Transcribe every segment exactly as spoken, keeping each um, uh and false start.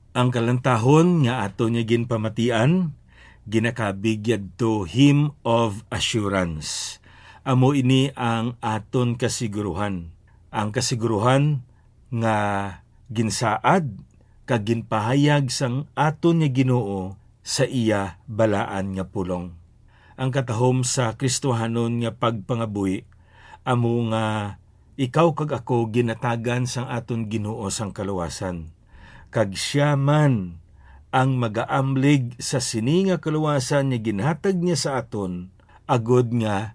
Ang kalantahon nga ato niya ginpamatian, ginakabig to Hymn of Assurance. Amo ini ang aton kasiguruhan. Ang kasiguruhan nga ginsaad kag ginpahayag sang aton nga Ginoo sa iya balaan nga pulong. Ang katahom sa Kristohanon nga pagpangabuhi, amo nga ikaw kag ako ginatagan sang aton Ginoo sang kaluwasan. Kag siya man ang magaamlig sa sini nga kaluwasan nga ginhatag niya sa aton, agod nga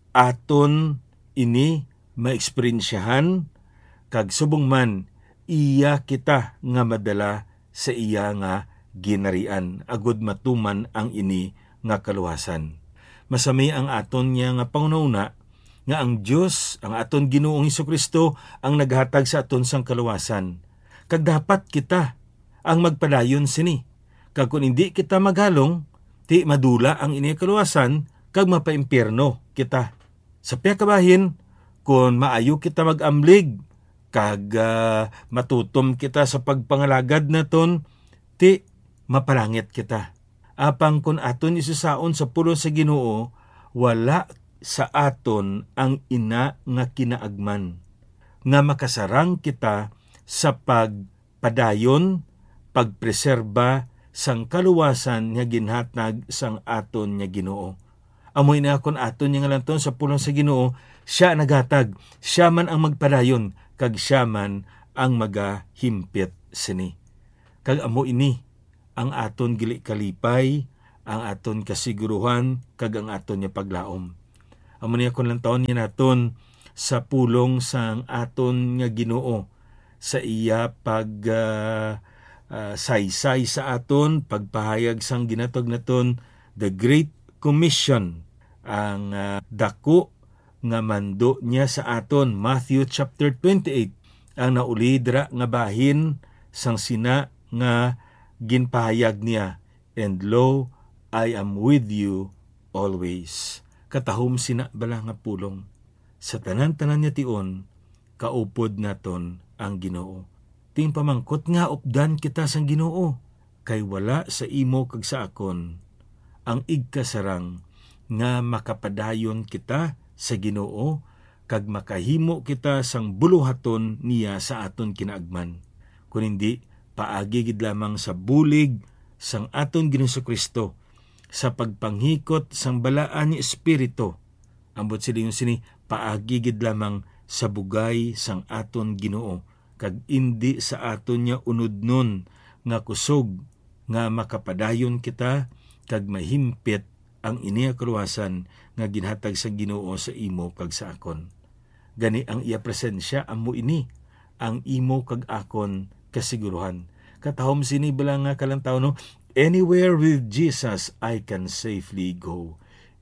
aton ini maeksperiensyahan, kag subong man iya kita nga madala sa iya nga ginarian, agod matuman ang ini nga kaluwasan. Masami ang aton niya nga pangunahuna nga ang Dios, ang aton Ginoong Hesukristo ang naghatag sa aton sang kaluwasan. Kag dapat kita ang magpadayon sini. Kag kung hindi kita maghalong, ti madula ang ini kaluwasan kag mapaimpierno kita. Sa piya kabahin, kung maayo kita magamlig, kag uh, matutom kita sa pagpangalagad naton, ti mapalangit kita. Apang kung aton isusaon sa pulong sa Ginoo, wala sa aton ang ina nga kinaagman, nga makasarang kita sa pagpadayon, pagpreserba sang kaluwasan nga ginhatag sang aton nga Ginoo. Amoy na kon aton nga lanton sa pulong sa Ginoo, siya naghatag, siya man ang magpadayon, kag siya man ang magahimpit sini. Kag amo ini ang aton gili kalipay, ang aton kasiguruhan, kag ang aton nga paglaom. Amo niya kon lantaon niya naton sa pulong sang aton nga Ginoo, sa iya pag uh, uh, saysay sa aton, pagpahayag sang ginatog naton the Great Commission, ang uh, dako nga mando niya sa aton, Matthew chapter twenty-eight, ang naulidra nga bahin sang sina nga ginpahayag niya, and lo, I am with you always. Katahom sina bala nga pulong. Sa tanan-tanan niya tion, kaupod naton ang Ginoo. Ting pamangkot nga updan kita sang Ginoo, kay wala sa imo kag sa akon ang igkasarang nga makapadayon kita sa Ginoo, kag makahimo kita sang buluhaton niya sa aton kinaagman. Kung hindi, paagi gid lamang sa bulig sang aton Ginoong Kristo, sa pagpanghikot sang balaan ni Espiritu. Ambot sila yung sini, paagi gid lamang sa bugay sang aton Ginoo, kag indi sa aton niya unudnon nga kusog nga makapadayon kita kag mahimpit ang iniya kaluwasan nga ginhatag sa Ginoo sa imo kag sa akon. Gani ang iya presensya amo ini ang imo kag akon kasiguruhan. Katahom sini bala nga kalantaw no, anywhere with Jesus I can safely go.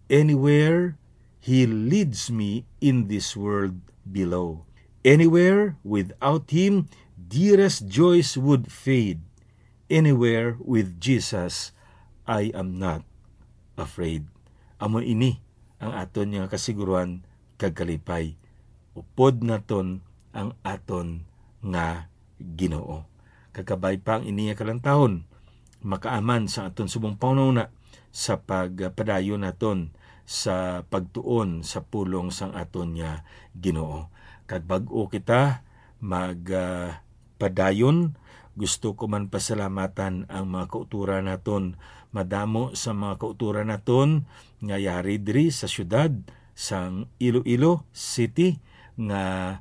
Anywhere He leads me in this world below. Anywhere without Him, dearest joys would fade. Anywhere with Jesus, I am not afraid. Amo ini ang aton nga kasiguruhan kag kalipay. Upod naton ang aton nga Ginoo. Kakabay pang ini nga kalantahon, makaaman sa aton subong panuna sa pagpadayon naton sa pagtuon sa pulong sang aton nga Ginoo. Kag bag-o kita magpadayon, uh, gusto ko man pasalamatan ang mga kauturan naton, madamo sa mga kauturan naton nga yari diri sa syudad sang Iloilo City nga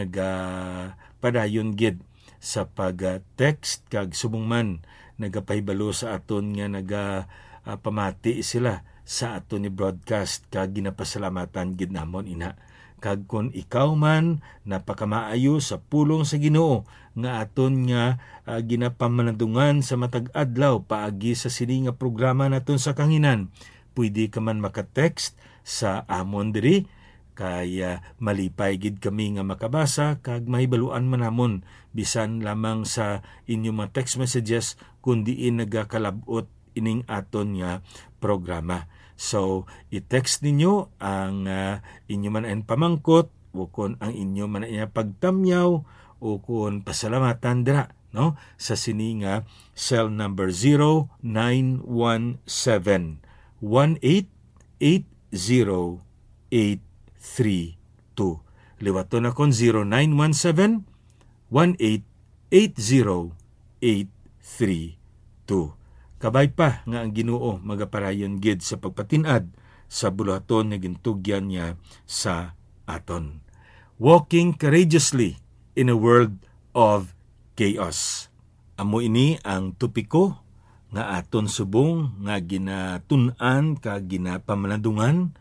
nagapadayon gid sa pag-text kag subong man nagapahibalo sa aton nga naga uh, pamati sila sa aton ni broadcast, kag ginapasalamatan gid namon ina. Kag kun ikaw man napakamaayo sa pulong sa Ginoo nga aton nga uh, ginapamanadungan sa matag adlaw paagi sa sini nga programa naton sa kanginan, pwede ka man maka-text sa amon diri, kay uh, malipay gid kami nga makabasa kag mahibaluan man namon bisan lamang sa inyong mga text messages kun diin nagakalabot ining aton nga programa. So, i-text ninyo ang uh, inyo man ang pamangkot, o kung ang inyo man ang pagtamyaw, o kung pasalamatan dira no? Sa sini nga cell number zero nine one seven one eight eight zero eight three two. Liwaton akon zero nine one seven one eight eight zero eight three two. Kabay pa nga ang Ginoo magaparayon gid sa pagpatinad sa buluhaton nga gintugyan niya sa aton. Walking courageously in a world of chaos. Amo ini ang topiko nga aton subong nga ginatun-an kag ginapamalandungan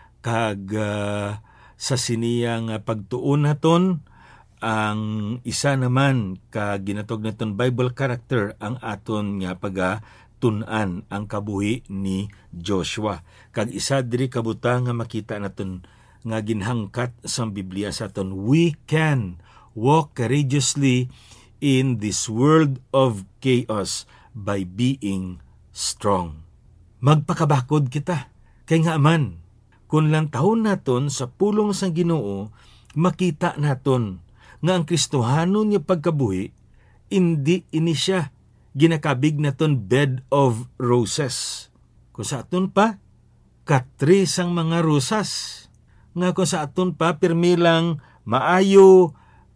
kag uh, sa siniya nga pagtuon naton ang isa naman ka ginatog naton Bible character ang aton nga paga tun-an ang kabuhi ni Joshua. Kag isa diri kabutang nga makita naton nga ginhangkat sa Biblia sa aton, we can walk courageously in this world of chaos by being strong. Magpakabakod kita. Kay nga man, kung lang taon naton sa pulong sang Ginoo, makita naton nga ang Kristohanon niya pagkabuhi, hindi ini siya ginakabig naton bed of roses. Kung sa aton pa, katri sang mga rosas. Nga kung sa aton pa, pirmi lang maayo,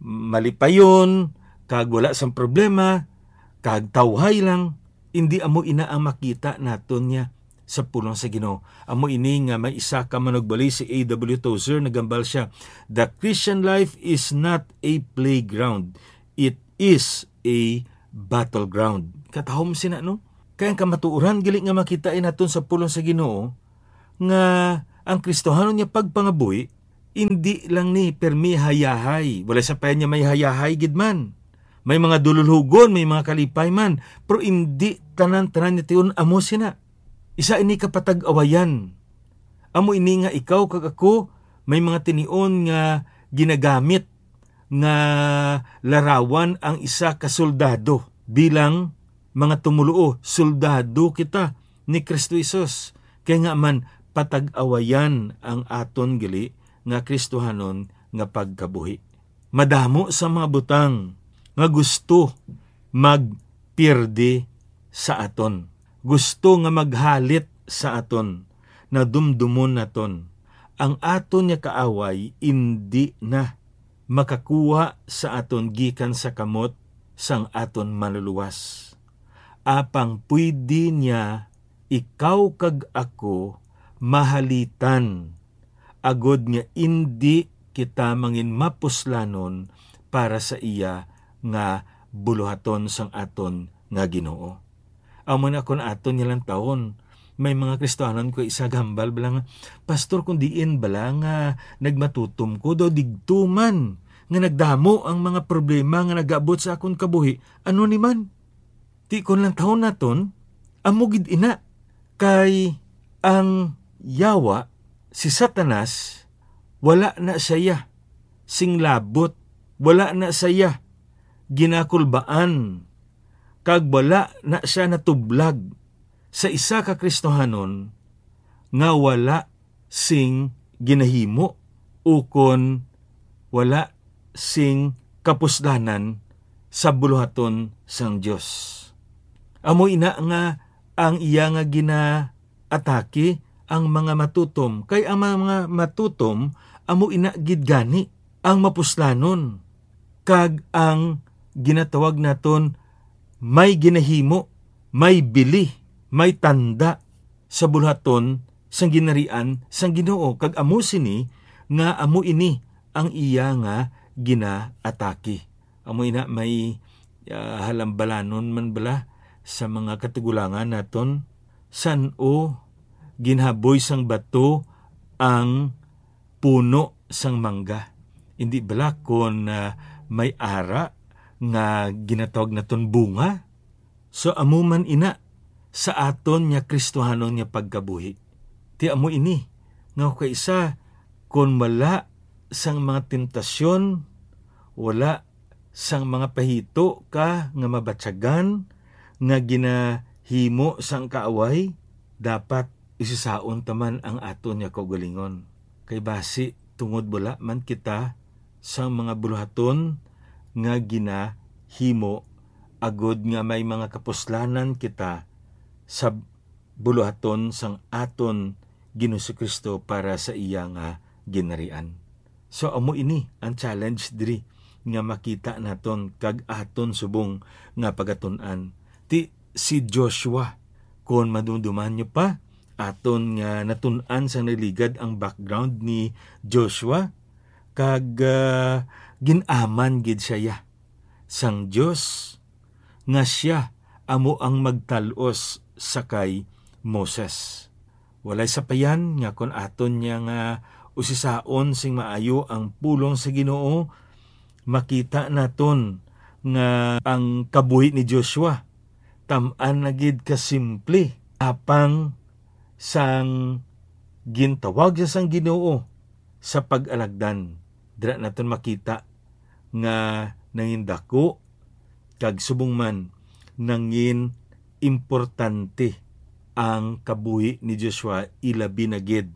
malipayon, kag wala sang problema, kag tawhay lang, hindi amo ina ang makita naton niya sa pulong sa Ginoo. Amo ini nga may isa ka manugbali si A W Tozer, nagambal siya, the Christian life is not a playground. It is a battleground. Katahom sina, no? Kaya ang kamatuuran, gali nga makitain naton sa pulong sa Ginoo, nga ang Kristohanon niya pagpangabuhi, hindi lang ni permi hayahay. Wala sa pa niya may hayahay, gidman. May mga dululhugon, may mga kalipay man, pero hindi tanan-tanan niya tiyon amo sina. Isa ini kapatag-awayan. Amo ini nga ikaw kag ako, may mga tinion nga ginagamit nga larawan ang isa ka soldado bilang mga tumuluo. Soldado kita ni Kristo Jesus. Kaya nga man, patag-awayan ang aton gali nga Kristohanon nga pagkabuhi. Madamo sa mga butang nga gusto magpirde sa aton. Gusto nga maghalit sa aton, na dumdumon naton. Ang aton nga kaaway, hindi na makakuha sa aton gikan sa kamot sang aton maluluwas. Apang pwede niya ikaw kag ako mahalitan, agod nga indi kita mangin mapuslanon para sa iya nga buluhaton sang aton nga Ginoo. Amo na kon aton nilang taon, may mga Kristohanon ko isa gambal bala nga, pastor kung diin bala nga nagmatutom ko do digtuman nga nagdamo ang mga problema nga nagabot sa akon kabuhi. Ano ni man? Ti kon lang taon naton, amugid ina kay ang yawa si Satanas wala na saya singlabot, wala na saya ginakulbaan, kag wala na siya natublag sa isa ka Kristohanon nga wala sing ginahimo ukon wala sing kapusdanan sa buluhaton sang Dios. Amo ina nga ang iya nga ginaatake ang mga matutom, kay ang mga matutom amo ina gid gani ang mapuslanon, kag ang ginatawag naton may ginahimo, may bili, may tanda sa buluhaton sang ginarian sang Ginoo, kag amo sini nga amo ini ang iya nga ginaatake. Amo ina may uh, halambalanon man bala sa mga katigulangan naton, san o ginhaboy sang bato ang puno sang mangga. Hindi bala kon uh, may ara nga ginatawag naton bunga. So amo man ina sa aton nya Kristohanon nya pagkabuhi. Ti amo ini nga kaisa kon wala sang mga tentasyon, wala sang mga pahito ka nga mabatsagan nga ginahimo sang kaaway, dapat isisaon taman ang aton nya kaugalingon. Kay basi tungod wala man kita sang mga buluhaton nga ginahimo agod nga may mga kapuslanan kita sa buluhaton sang aton Ginoong Kristo para sa iya nga ginarian. So amo ini ang challenge diri nga makita naton kag aton subong nga pagatun-an. Ti si Joshua, kung madumduman nyo pa, aton nga natun-an sa naligad ang background ni Joshua, kag uh, ginaman gid siya sang Dios nga siya amo ang magtalos sakay Moses. Walay sapayan nga kon aton niya nga usisaon sing maayo ang pulong sa Ginoo, makita naton nga ang kabuhi ni Joshua tam-an na gid kasimple apang sang gintawag sa sang Ginoo sa pag-alagdan. Dira naton makita nga nangin dako kag subong man nangin importante ang kabuhi ni Joshua ilabi na gid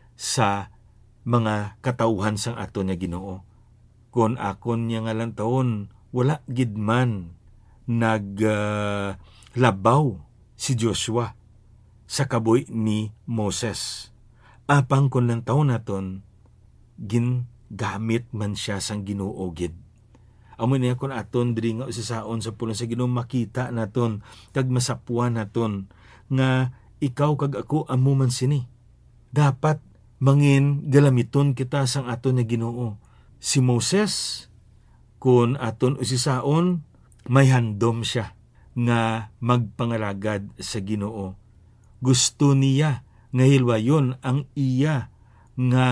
sa mga katawhan sang aton nga Ginoo. Kon akon niya nga lang taon, wala gid man nag uh, labaw si Joshua sa kabuhi ni Moses. Apang kon lang taon naton, gin gamit man siya sang Ginoo gid. Amo niya kon aton diri nga usisaon sa pulong sa Ginoo, makita naton kag masapuan naton nga ikaw kag ako amo man sini. Dapat mangin galamiton kita sang aton nga Ginoo. Si Moses, kun aton usisaon, may handom siya nga magpangalagad sa Ginoo. Gusto niya nga hilwayon ang iya nga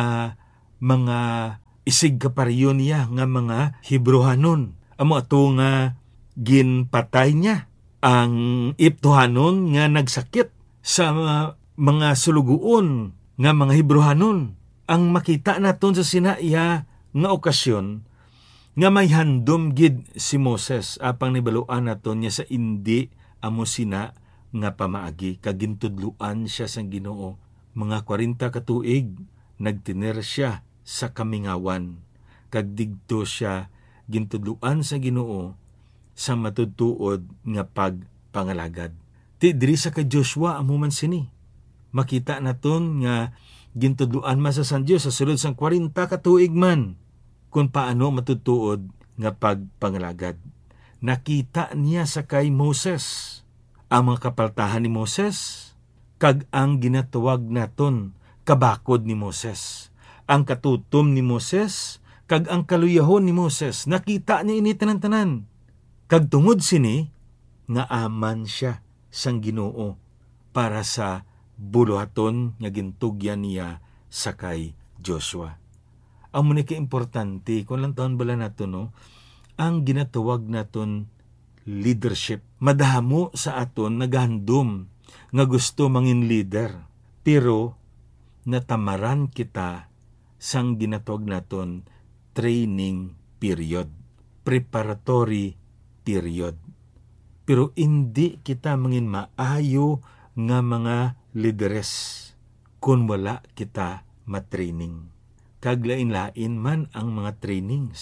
mga isig kaparyo niya nga mga Hebrehanon. Amo ato nga ginpatay niya ang Iptohanon nga nagsakit sa mga sulugoon nga mga Hebrehanon. Ang makita naton sa sinaiya nga okasyon nga may handom gid si Moses apang nibaluan naton niya sa indi amo sina nga pamaagi kag gintudluan siya sang Ginoo. Mga kwarenta ka tuig nagtiner siya sa kamingawan kag digto siya gintudluan sa Ginoo sa matudtuod nga pagpangalagad. Ti diri sa kay Joshua amo man sini. Makita naton nga gintudluan man sa San Dios sa sulod sang kwarenta ka tuig man kung paano matutuod nga pagpangalagad. Nakita niya sa kay Moses ang mga kapaltahan ni Moses kag ang ginatawag naton kabakod ni Moses, ang katutom ni Moses kag ang kaluyahon ni Moses. Nakita niya ini tanan-tanan. Kag tungod sini nga aman siya sang Ginoo para sa buluhaton nga gintugyan niya sa kay Joshua. Ang muna ka-importante, kung lang taon bala nato, no, ang ginatawag naton leadership. Madahamo sa aton naghandom nga gusto mangin leader, pero natamaran kita sang ginatawag naton training period, preparatory period. Pero hindi kita mangin maayo nga mga leaderes kung wala kita matraining. Kaglain-lain man ang mga trainings.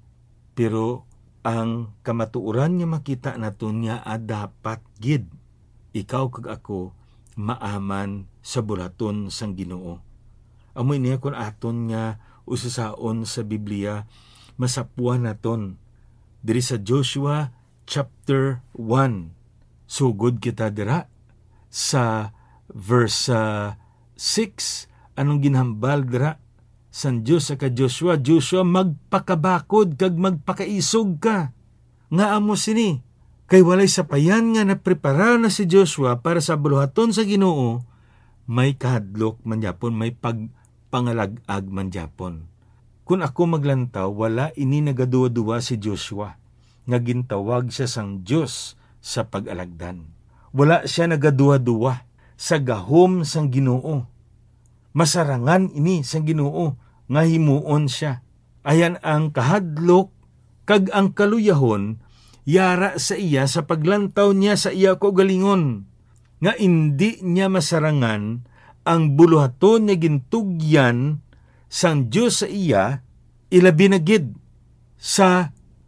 Pero ang kamatuuran nga makita naton nga a dapat gid ikaw kag ako maaman sa bulaton sang Ginoo. Amoy niya kun aton nga ususaon sa Biblia, masapuan naton diri sa Joshua chapter one. Sugod kita dira sa verse uh, six. Anong ginhambal dira San Dios sa ka Joshua? Joshua, magpakabakod kag magpakaisog ka. Nga amo sini. Kay walay sapayan nga naprepara na si Joshua para sa buluhaton sa Ginoo, may kahadlok man japon, may pagpangalag-ag man japon. Kung ako maglantaw, wala ini nagaduwa-duwa si Joshua. Nga gintawag siya sang Dios sa pag-alagdan. Wala siya nagaduwa-duwa sa gahom sang Ginoo. Masarangan ini sang Ginoo nga himuon siya. Ayan ang kahadlok kag ang kaluyahon yara sa iya sa paglantaw niya sa iya kaugalingon. Nga indi niya masarangan ang buluhaton nga gintugyan sang Dios sa iya ilabi na gid sa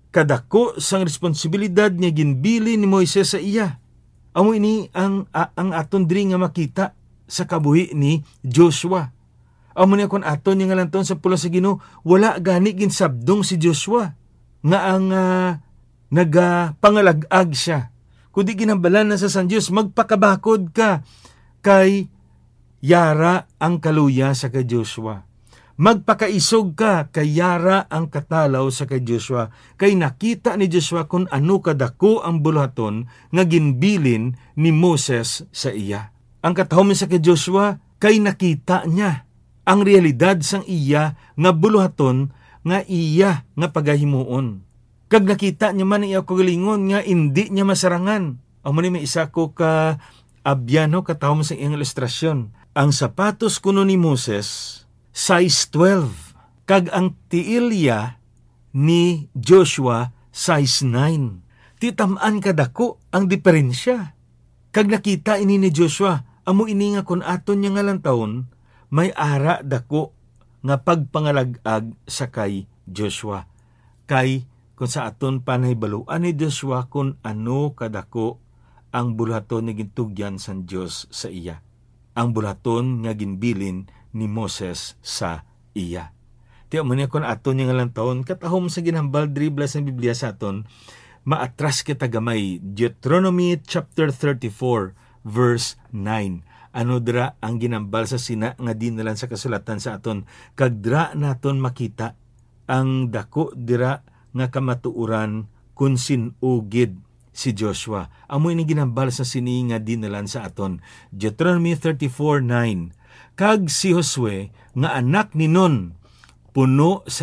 kadako sang responsibilidad nga ginbili ni Moises sa iya. Amo ini ang a, ang aton diri nga makita sa kabuhi ni Joshua. Amo ni kon aton nga lanton sa pula sa Ginoo, wala gani ginsabdong si Joshua nga ang uh, nagapangalag-ag siya. Kundi ginambalan na sa San Dios, magpakabakod ka kay yara ang kaluya sa kay Joshua. Magpakaisog ka kay yara ang katalaw sa kay Joshua. Kay nakita ni Joshua kung ano kadako ang buluhaton nga ginbilin ni Moses sa iya. Ang katahom sa kay Joshua, kay nakita niya ang realidad sang iya nga buluhaton nga iya nga pagahimuon. Kag nakita niya man iya kagalingon nga hindi niya masarangan. Amo ni may isa ko ka abyano katahom sa iyang ilustrasyon. Ang sapatos kuno ni Moses size twelve, kag ang tiilya ni Joshua size nine. Titamaan kadako ang diferensya. Kag nakita ini ni Joshua, amo ini nga kun aton niya nga lang taon, may ara dako nga pagpangalag-ag sa kay Joshua. Kay kung sa aton panaybaluan ni Joshua kung ano kadako ang bulaton nga gintugyan san Dios sa iya. Ang bulaton nga ginbilin ni Moses sa iya. Tiyo mo niya kung aton niya nga lang taon, katahom sa ginhambal dribla sa Biblia sa aton, maatras kita gamay. Deuteronomy chapter thirty-four verse nine. Ano dira ang ginambal sa sina nga dinalan sa kasulatan sa aton, kag dira naton makita ang dako dira nga kamatuuran kun sinugid si Joshua. Amo ini ginambal sa sini nga dinalan sa aton. Deuteronomy thirty-four nine. Kag si Josue nga anak ni Nun puno sa